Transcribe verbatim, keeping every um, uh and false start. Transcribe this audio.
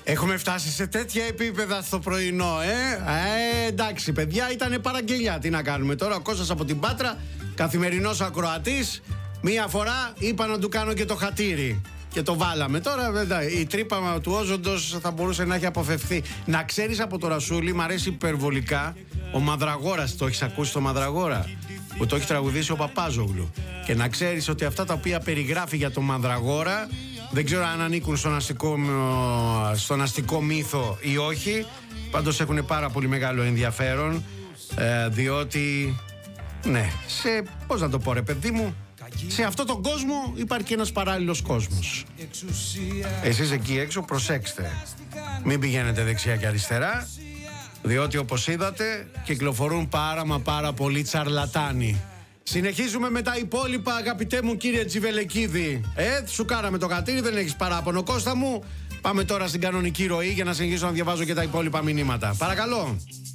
Έχουμε φτάσει σε τέτοια επίπεδα στο πρωινό, ε. ε εντάξει, παιδιά, ήταν παραγγελιά. Τι να κάνουμε τώρα. Ο Κώστας από την Πάτρα, καθημερινός ακροατής. Μία φορά είπα να του κάνω και το χατήρι. Και το βάλαμε. Τώρα, βέβαια, η τρύπα του όζοντος θα μπορούσε να έχει αποφευθεί. Να ξέρεις από το Ρασούλη, μ' αρέσει υπερβολικά ο Μανδραγόρας. Το έχεις ακούσει το Μανδραγόρα? Που το έχει τραγουδήσει ο Παπάζογλου. Και να ξέρεις ότι αυτά τα οποία περιγράφει για το Μανδραγόρα, δεν ξέρω αν ανήκουν στον αστικό, στον αστικό μύθο ή όχι. Πάντως έχουν πάρα πολύ μεγάλο ενδιαφέρον, ε, διότι, ναι, σε, πώς να το πω ρε παιδί μου, σε αυτόν τον κόσμο υπάρχει και ένας παράλληλος κόσμος. Εσείς εκεί έξω προσέξτε, μην πηγαίνετε δεξιά και αριστερά, διότι όπως είδατε κυκλοφορούν πάρα μα πάρα πολλοί τσαρλατάνοι. Συνεχίζουμε με τα υπόλοιπα, αγαπητέ μου κύριε Τζιβελεκίδη. Ε, σου κάναμε το χατήρι, δεν έχεις παράπονο, Κώστα μου. Πάμε τώρα στην κανονική ροή για να συνεχίσω να διαβάζω και τα υπόλοιπα μηνύματα. Παρακαλώ.